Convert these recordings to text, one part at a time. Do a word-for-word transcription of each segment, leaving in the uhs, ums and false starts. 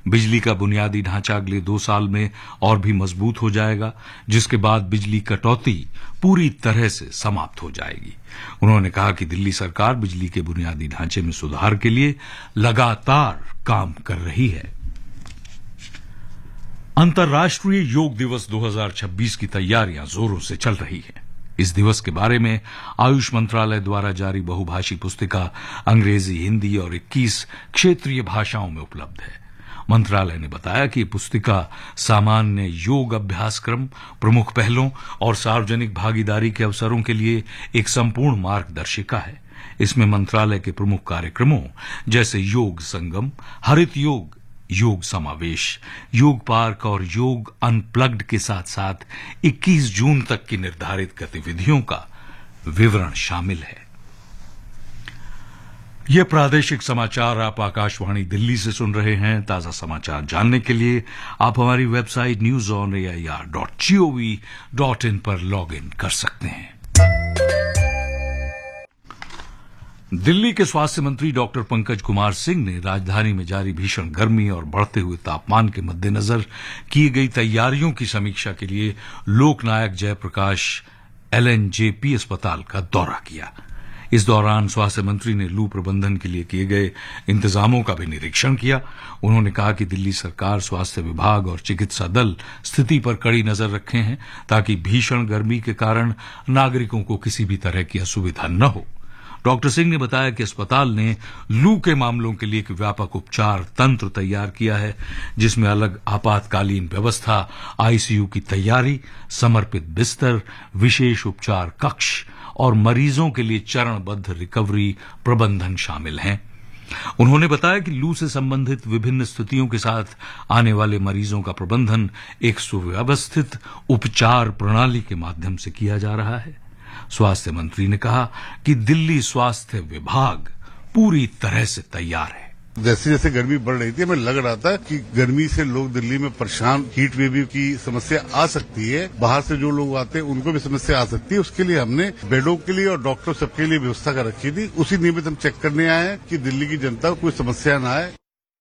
बिजली का बुनियादी ढांचा अगले दो साल में और भी मजबूत हो जाएगा, जिसके बाद बिजली कटौती पूरी तरह से समाप्त हो जाएगी। उन्होंने कहा कि दिल्ली सरकार बिजली के बुनियादी ढांचे में सुधार के लिए लगातार काम कर रही है। अंतर्राष्ट्रीय योग दिवस दो हज़ार छब्बीस की तैयारियां जोरों से चल रही हैं। इस दिवस के बारे में आयुष मंत्रालय द्वारा जारी बहुभाषी पुस्तिका अंग्रेजी, हिंदी और इक्कीस क्षेत्रीय भाषाओं में उपलब्ध है। मंत्रालय ने बताया कि पुस्तिका सामान्य योग अभ्यासक्रम, प्रमुख पहलों और सार्वजनिक भागीदारी के अवसरों के लिए एक संपूर्ण मार्गदर्शिका है। इसमें मंत्रालय के प्रमुख कार्यक्रमों जैसे योग संगम, हरित योग, योग समावेश, योग पार्क और योग अनप्लग्ड के साथ साथ इक्कीस जून तक की निर्धारित गतिविधियों का विवरण शामिल है। ये प्रादेशिक समाचार आप आकाशवाणी दिल्ली से सुन रहे हैं। ताजा समाचार जानने के लिए आप हमारी website news on A I R dot G O V dot in पर लॉग इन कर सकते हैं। दिल्ली के स्वास्थ्य मंत्री डॉक्टर पंकज कुमार सिंह ने राजधानी में जारी भीषण गर्मी और बढ़ते हुए तापमान के मद्देनजर की गई तैयारियों की समीक्षा के लिए लोकनायक जयप्रकाश एलएनजेपी अस्पताल का दौरा किया। इस दौरान स्वास्थ्य मंत्री ने लू प्रबंधन के लिए किए गए इंतजामों का भी निरीक्षण किया। उन्होंने कहा कि दिल्ली सरकार, स्वास्थ्य विभाग और चिकित्सा दल स्थिति पर कड़ी नजर रखे हैं ताकि भीषण गर्मी के कारण नागरिकों को किसी भी तरह की असुविधा न हो। डॉक्टर सिंह ने बताया कि अस्पताल ने लू के मामलों के लिए एक व्यापक उपचार तंत्र तैयार किया है, जिसमें अलग आपातकालीन व्यवस्था, आईसीयू की तैयारी, समर्पित बिस्तर, विशेष उपचार कक्ष और मरीजों के लिए चरणबद्ध रिकवरी प्रबंधन शामिल हैं। उन्होंने बताया कि लू से संबंधित विभिन्न स्थितियों के साथ आने वाले मरीजों का प्रबंधन एक सुव्यवस्थित उपचार प्रणाली के माध्यम से किया जा रहा है। स्वास्थ्य मंत्री ने कहा कि दिल्ली स्वास्थ्य विभाग पूरी तरह से तैयार है। जैसे जैसे गर्मी बढ़ रही थी, हमें लग रहा था कि गर्मी से लोग दिल्ली में परेशान, हीट वेव की समस्या आ सकती है, बाहर से जो लोग आते हैं उनको भी समस्या आ सकती है। उसके लिए हमने बेडों के लिए और डॉक्टर सबके लिए व्यवस्था कर रखी थी। उसी निमित्त हम चेक करने आए हैं कि दिल्ली की जनता को कोई समस्या न आए।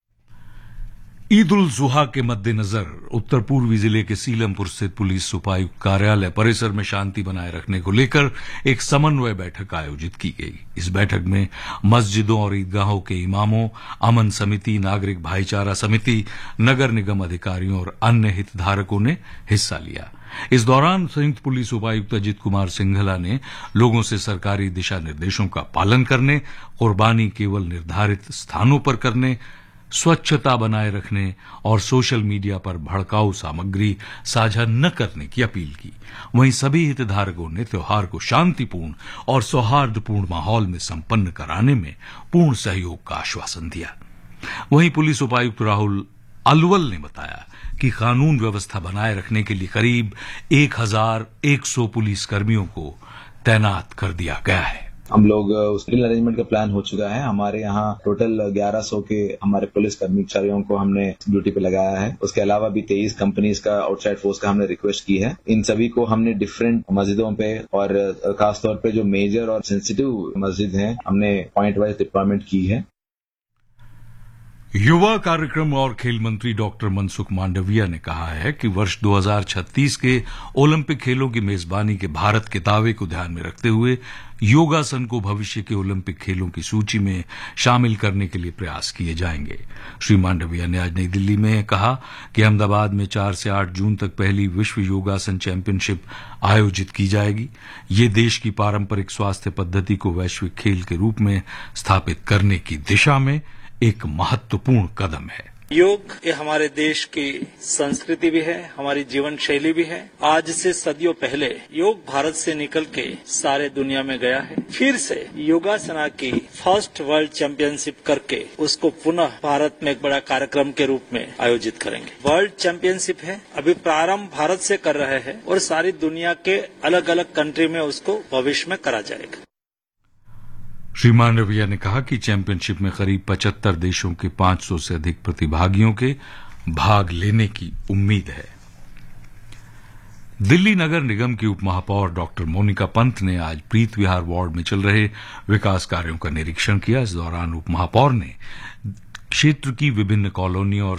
ईद उल जुहा के मद्देनजर उत्तर पूर्वी जिले के सीलमपुर स्थित पुलिस उपायुक्त कार्यालय परिसर में शांति बनाए रखने को लेकर एक समन्वय बैठक आयोजित की गई। इस बैठक में मस्जिदों और ईदगाहों के इमामों, अमन समिति, नागरिक भाईचारा समिति, नगर निगम अधिकारियों और अन्य हितधारकों ने हिस्सा लिया। इस दौरान संयुक्त पुलिस उपायुक्त अजित कुमार सिंघला ने लोगों से सरकारी दिशा निर्देशों का पालन करने, कुर्बानी केवल निर्धारित स्थानों पर करने, स्वच्छता बनाए रखने और सोशल मीडिया पर भड़काऊ सामग्री साझा न करने की अपील की। वहीं सभी हितधारकों ने त्योहार को शांतिपूर्ण और सौहार्दपूर्ण माहौल में संपन्न कराने में पूर्ण सहयोग का आश्वासन दिया। वहीं पुलिस उपायुक्त राहुल अलवल ने बताया कि कानून व्यवस्था बनाए रखने के लिए करीब एक हजार एक सौ पुलिसकर्मियों को तैनात कर दिया गया है। हम लोग ड्रिल अरेंजमेंट का प्लान हो चुका है। हमारे यहाँ टोटल ग्यारह सौ के हमारे पुलिस कर्मचारियों को हमने ड्यूटी पे लगाया है। उसके अलावा भी तेईस कंपनीज का आउटसाइड फोर्स का हमने रिक्वेस्ट की है। इन सभी को हमने डिफरेंट मस्जिदों पे और खासतौर पे जो मेजर और सेंसिटिव मस्जिद हैं, हमने पॉइंट वाइज डिप्लॉयमेंट की है। युवा कार्यक्रम और खेल मंत्री डॉक्टर मनसुख मांडविया ने कहा है कि वर्ष दो हज़ार छत्तीस के ओलंपिक खेलों की मेजबानी के भारत के दावे को ध्यान में रखते हुए योगासन को भविष्य के ओलंपिक खेलों की सूची में शामिल करने के लिए प्रयास किए जाएंगे। श्री मांडविया ने आज नई दिल्ली में कहा कि अहमदाबाद में चार से आठ जून तक पहली विश्व योगासन चैंपियनशिप आयोजित की जाएगी। ये देश की पारंपरिक स्वास्थ्य पद्धति को वैश्विक खेल के रूप में स्थापित करने की दिशा में एक महत्वपूर्ण कदम है। योग ये हमारे देश की संस्कृति भी है, हमारी जीवन शैली भी है। आज से सदियों पहले योग भारत से निकल के सारे दुनिया में गया है। फिर से योगासना की फर्स्ट वर्ल्ड चैंपियनशिप करके उसको पुनः भारत में एक बड़ा कार्यक्रम के रूप में आयोजित करेंगे। वर्ल्ड चैंपियनशिप है, अभी प्रारंभ भारत से कर रहे हैं और सारी दुनिया के अलग अलग कंट्री में उसको भविष्य में करा जाएगा। श्री मांडविया ने कहा कि चैंपियनशिप में करीब पचहत्तर देशों के पांच सौ से अधिक प्रतिभागियों के भाग लेने की उम्मीद है। दिल्ली नगर निगम की उप महापौर डॉक्टर मोनिका पंत ने आज प्रीत विहार वार्ड में चल रहे विकास कार्यों का निरीक्षण किया। इस दौरान उप महापौर ने क्षेत्र की विभिन्न कॉलोनियों और